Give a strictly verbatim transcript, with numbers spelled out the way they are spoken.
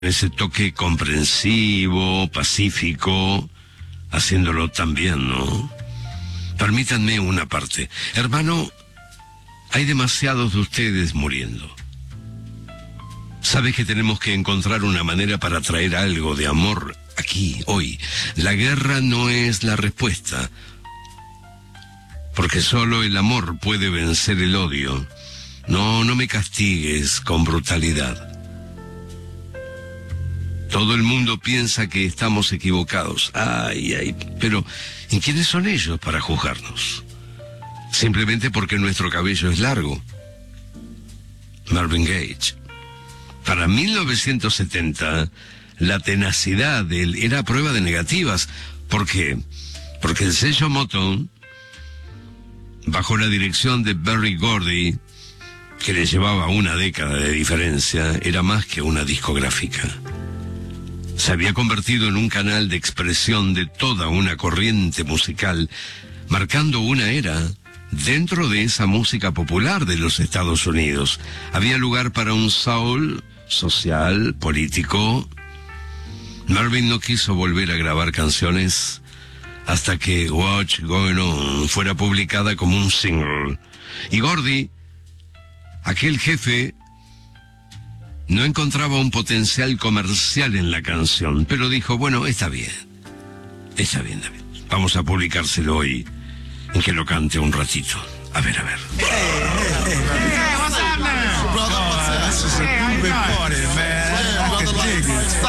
ese toque comprensivo, pacífico, haciéndolo tan bien, ¿no? Permítanme una parte. Hermano, hay demasiados de ustedes muriendo. Sabes que tenemos que encontrar una manera para traer algo de amor aquí, hoy. La guerra no es la respuesta, porque solo el amor puede vencer el odio. No, no me castigues con brutalidad. Todo el mundo piensa que estamos equivocados. Ay, ay, pero ¿en quiénes son ellos para juzgarnos? Simplemente porque nuestro cabello es largo. Marvin Gaye. Para mil novecientos setenta, la tenacidad de él era prueba de negativas. ¿Por qué? Porque el sello Motown, bajo la dirección de Berry Gordy, que le llevaba una década de diferencia, era más que una discográfica. Se había convertido en un canal de expresión de toda una corriente musical, marcando una era dentro de esa música popular de los Estados Unidos. Había lugar para un soul social, político. Marvin no quiso volver a grabar canciones hasta que What's Going On fuera publicada como un single. Y Gordy, aquel jefe, no encontraba un potencial comercial en la canción, pero dijo, bueno, está bien, está bien, David. Vamos a publicárselo hoy, en que lo cante un ratito. A ver, a ver. Hey, hey, hey, hey, what's up now? Brother, what's up? This is a groovy party, man. I can dig it.